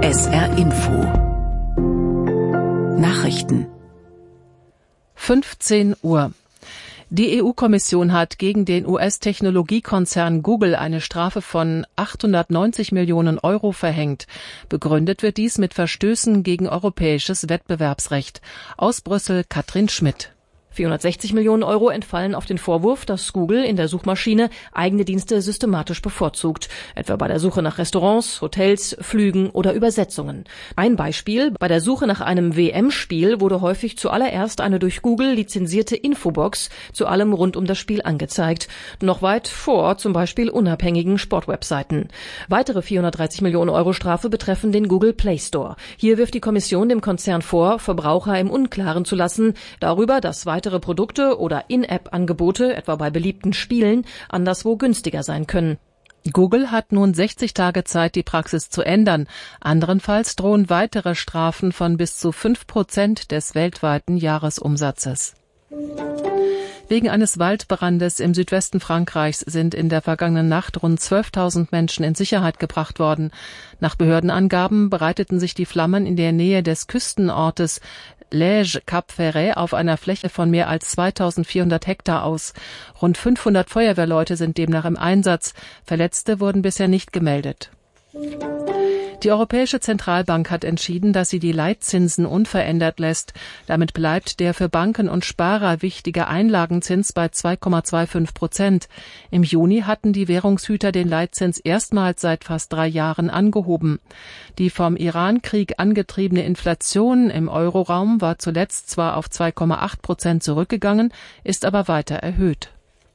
SR Info Nachrichten 15 Uhr. Die EU-Kommission hat gegen den US-Technologiekonzern Google eine Strafe von 890 Millionen Euro verhängt. Begründet wird dies mit Verstößen gegen europäisches Wettbewerbsrecht. Aus Brüssel Katrin Schmidt. 460 Millionen Euro entfallen auf den Vorwurf, dass Google in der Suchmaschine eigene Dienste systematisch bevorzugt, etwa bei der Suche nach Restaurants, Hotels, Flügen oder Übersetzungen. Ein Beispiel: Bei der Suche nach einem WM-Spiel wurde häufig zuallererst eine durch Google lizenzierte Infobox zu allem rund um das Spiel angezeigt, noch weit vor zum Beispiel unabhängigen Sportwebseiten. Weitere 430 Millionen Euro Strafe betreffen den Google Play Store. Hier wirft die Kommission dem Konzern vor, Verbraucher im Unklaren zu lassen darüber, dass weitere Produkte oder In-App-Angebote, etwa bei beliebten Spielen, anderswo günstiger sein können. Google hat nun 60 Tage Zeit, die Praxis zu ändern. Anderenfalls drohen weitere Strafen von bis zu 5% des weltweiten Jahresumsatzes. Wegen eines Waldbrandes im Südwesten Frankreichs sind in der vergangenen Nacht rund 12.000 Menschen in Sicherheit gebracht worden. Nach Behördenangaben breiteten sich die Flammen in der Nähe des Küstenortes Lège-Cap-Ferret auf einer Fläche von mehr als 2.400 Hektar aus. Rund 500 Feuerwehrleute sind demnach im Einsatz. Verletzte wurden bisher nicht gemeldet. Die Europäische Zentralbank hat entschieden, dass sie die Leitzinsen unverändert lässt. Damit bleibt der für Banken und Sparer wichtige Einlagenzins bei 2,25%. Im Juni hatten die Währungshüter den Leitzins erstmals seit fast 3 Jahren angehoben. Die vom Iran-Krieg angetriebene Inflation im Euroraum war zuletzt zwar auf 2,8% zurückgegangen, ist aber weiter erhöht.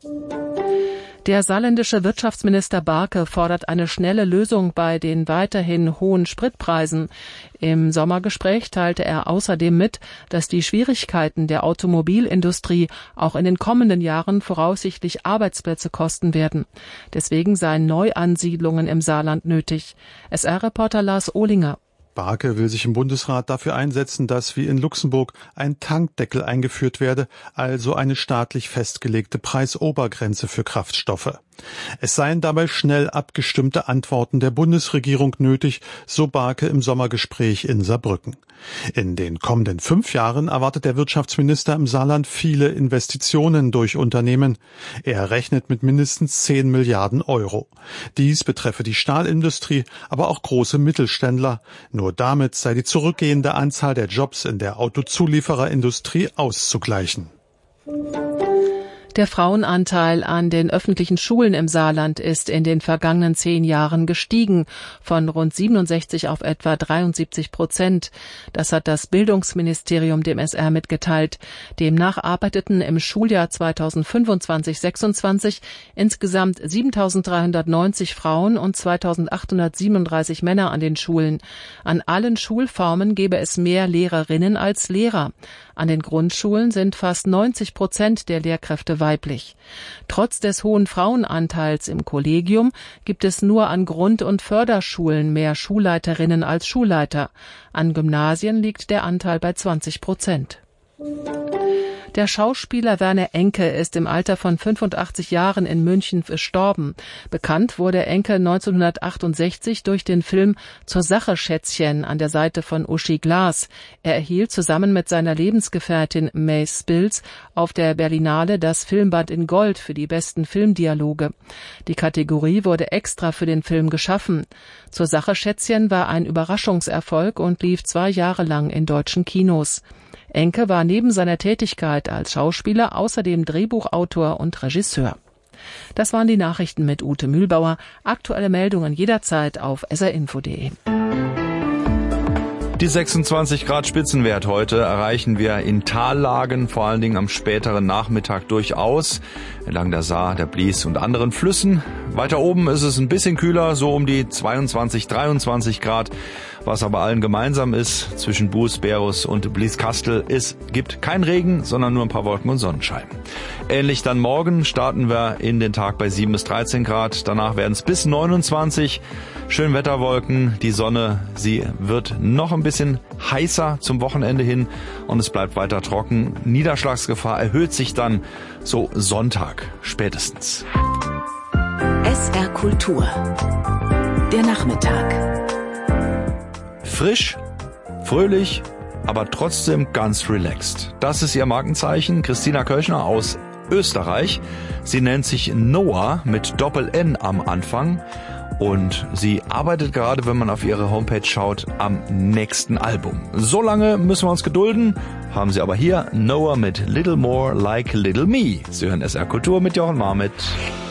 Der saarländische Wirtschaftsminister Barke fordert eine schnelle Lösung bei den weiterhin hohen Spritpreisen. Im Sommergespräch teilte er außerdem mit, dass die Schwierigkeiten der Automobilindustrie auch in den kommenden Jahren voraussichtlich Arbeitsplätze kosten werden. Deswegen seien Neuansiedlungen im Saarland nötig. SR-Reporter Lars Ohlinger. Barke will sich im Bundesrat dafür einsetzen, dass wie in Luxemburg ein Tankdeckel eingeführt werde, also eine staatlich festgelegte Preisobergrenze für Kraftstoffe. Es seien dabei schnell abgestimmte Antworten der Bundesregierung nötig, so Barke im Sommergespräch in Saarbrücken. In den kommenden 5 Jahren erwartet der Wirtschaftsminister im Saarland viele Investitionen durch Unternehmen. Er rechnet mit mindestens 10 Milliarden Euro. Dies betreffe die Stahlindustrie, aber auch große Mittelständler. Nur damit sei die zurückgehende Anzahl der Jobs in der Autozuliefererindustrie auszugleichen. Der Frauenanteil an den öffentlichen Schulen im Saarland ist in den vergangenen 10 Jahren gestiegen, von rund 67 auf etwa 73%. Das hat das Bildungsministerium dem SR mitgeteilt. Demnach arbeiteten im Schuljahr 2025/26 insgesamt 7.390 Frauen und 2.837 Männer an den Schulen. An allen Schulformen gäbe es mehr Lehrerinnen als Lehrer. An den Grundschulen sind fast 90% der Lehrkräfte weiblich. Trotz des hohen Frauenanteils im Kollegium gibt es nur an Grund- und Förderschulen mehr Schulleiterinnen als Schulleiter. An Gymnasien liegt der Anteil bei 20%. Der Schauspieler Werner Enke ist im Alter von 85 Jahren in München verstorben. Bekannt wurde Enke 1968 durch den Film Zur Sache Schätzchen an der Seite von Uschi Glas. Er erhielt zusammen mit seiner Lebensgefährtin May Spills auf der Berlinale das Filmband in Gold für die besten Filmdialoge. Die Kategorie wurde extra für den Film geschaffen. Zur Sache Schätzchen war ein Überraschungserfolg und lief 2 Jahre lang in deutschen Kinos. Enke war neben seiner Tätigkeit als Schauspieler außerdem Drehbuchautor und Regisseur. Das waren die Nachrichten mit Ute Mühlbauer. Aktuelle Meldungen jederzeit auf srinfo.de. Die 26 Grad Spitzenwert heute erreichen wir in Tallagen, vor allen Dingen am späteren Nachmittag durchaus, entlang der Saar, der Blies und anderen Flüssen. Weiter oben ist es ein bisschen kühler, so um die 22, 23 Grad. Was aber allen gemeinsam ist, zwischen Buß, Berus und Blieskastel, es gibt kein Regen, sondern nur ein paar Wolken und Sonnenschein. Ähnlich dann morgen starten wir in den Tag bei 7 bis 13 Grad, danach werden es bis 29. Schönwetterwolken, die Sonne, sie wird noch ein bisschen heißer zum Wochenende hin und es bleibt weiter trocken. Niederschlagsgefahr erhöht sich dann so Sonntag spätestens. SR Kultur. Der Nachmittag. Frisch, fröhlich, aber trotzdem ganz relaxed. Das ist ihr Markenzeichen. Christina Kölschner aus Österreich. Sie nennt sich Noah mit Doppel-N am Anfang. Und sie arbeitet gerade, wenn man auf ihre Homepage schaut, am nächsten Album. So lange müssen wir uns gedulden, haben sie aber hier Noah mit Little More Like Little Me. Sie hören SR Kultur mit Jochen Marmit.